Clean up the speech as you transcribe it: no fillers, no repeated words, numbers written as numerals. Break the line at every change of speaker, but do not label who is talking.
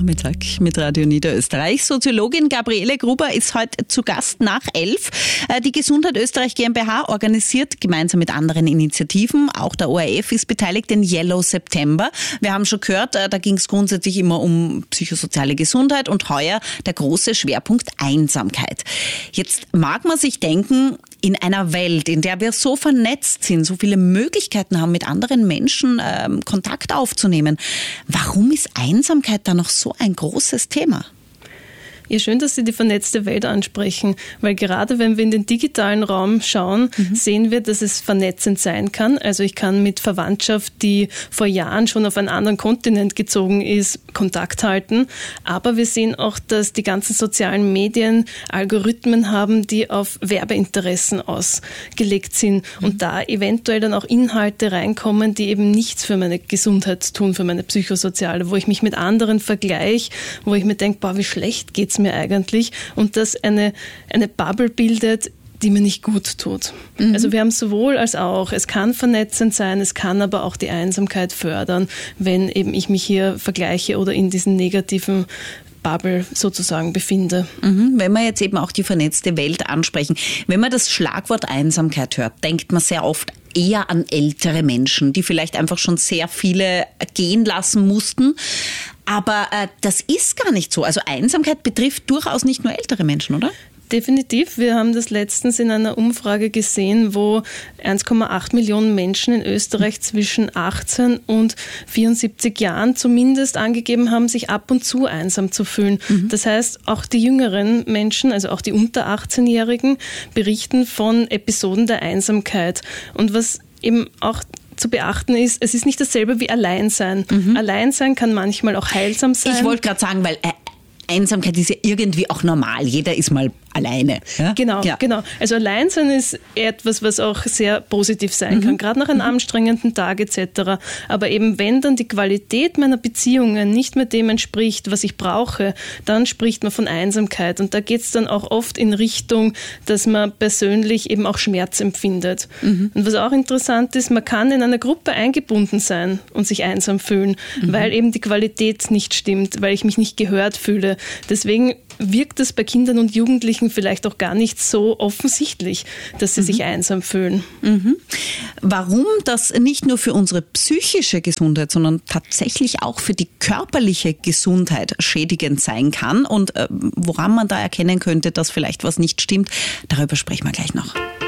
Nachmittag mit Radio Niederösterreich. Soziologin Gabriele Gruber ist heute zu Gast nach 11. Die Gesundheit Österreich GmbH organisiert gemeinsam mit anderen Initiativen, auch der ORF ist beteiligt, den Yellow September. Wir haben schon gehört, da ging es grundsätzlich immer um psychosoziale Gesundheit und heuer der große Schwerpunkt Einsamkeit. Jetzt mag man sich denken, in einer Welt, in der wir so vernetzt sind, so viele Möglichkeiten haben, mit anderen Menschen Kontakt aufzunehmen, warum ist Einsamkeit da noch so ein großes Thema?
Ja, schön, dass Sie die vernetzte Welt ansprechen, weil gerade wenn wir in den digitalen Raum schauen, sehen wir, dass es vernetzend sein kann. Also ich kann mit Verwandtschaft, die vor Jahren schon auf einen anderen Kontinent gezogen ist, Kontakt halten. Aber wir sehen auch, dass die ganzen sozialen Medien Algorithmen haben, die auf Werbeinteressen ausgelegt sind und da eventuell dann auch Inhalte reinkommen, die eben nichts für meine Gesundheit tun, für meine psychosoziale, wo ich mich mit anderen vergleiche, wo ich mir denke, boah, wie schlecht geht's mir eigentlich, und das eine Bubble bildet, die mir nicht gut tut. Also wir haben sowohl als auch, es kann vernetzend sein, es kann aber auch die Einsamkeit fördern, wenn eben ich mich hier vergleiche oder in diesen negativen Bubble sozusagen befinde.
Wenn wir jetzt eben auch die vernetzte Welt ansprechen, wenn man das Schlagwort Einsamkeit hört, denkt man sehr oft eher an ältere Menschen, die vielleicht einfach schon sehr viele gehen lassen mussten. Aber das ist gar nicht so. Also Einsamkeit betrifft durchaus nicht nur ältere Menschen, oder?
Definitiv. Wir haben das letztens in einer Umfrage gesehen, wo 1,8 Millionen Menschen in Österreich zwischen 18 und 74 Jahren zumindest angegeben haben, sich ab und zu einsam zu fühlen. Das heißt, auch die jüngeren Menschen, also auch die unter 18-Jährigen, berichten von Episoden der Einsamkeit. Und was eben auch zu beachten ist, es ist nicht dasselbe wie Alleinsein. Alleinsein kann manchmal auch heilsam sein.
Ich wollte gerade sagen, weil Einsamkeit ist ja irgendwie auch normal. Jeder ist mal alleine. Ja?
Genau. Also Alleinsein ist etwas, was auch sehr positiv sein kann, gerade nach einem anstrengenden Tag etc. Aber eben wenn dann die Qualität meiner Beziehungen nicht mehr dem entspricht, was ich brauche, dann spricht man von Einsamkeit. Und da geht es dann auch oft in Richtung, dass man persönlich eben auch Schmerz empfindet. Und was auch interessant ist, man kann in einer Gruppe eingebunden sein und sich einsam fühlen, weil eben die Qualität nicht stimmt, weil ich mich nicht gehört fühle. Deswegen wirkt es bei Kindern und Jugendlichen vielleicht auch gar nicht so offensichtlich, dass sie sich einsam fühlen.
Warum das nicht nur für unsere psychische Gesundheit, sondern tatsächlich auch für die körperliche Gesundheit schädigend sein kann und woran man da erkennen könnte, dass vielleicht was nicht stimmt, darüber sprechen wir gleich noch.